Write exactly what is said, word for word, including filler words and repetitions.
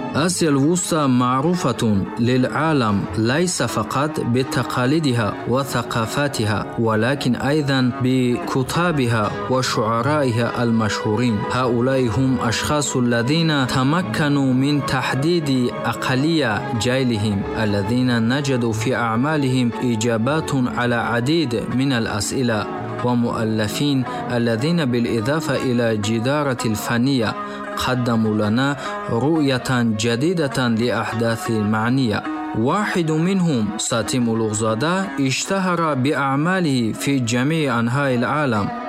آسيا الوسطى معروفة للعالم ليس فقط بتقاليدها وثقافاتها ولكن أيضا بكتابها وشعرائها المشهورين. هؤلاء هم أشخاص الذين تمكنوا من تحديد أقلية جيلهم، الذين نجدوا في أعمالهم إجابات على عديد من الأسئلة، ومؤلفين الذين بالإضافة إلى جدارة الفنية قدموا لنا رؤية جديدة لأحداث معنية. واحد منهم ساتم أولوغزاده اشتهر بأعماله في جميع أنحاء العالم،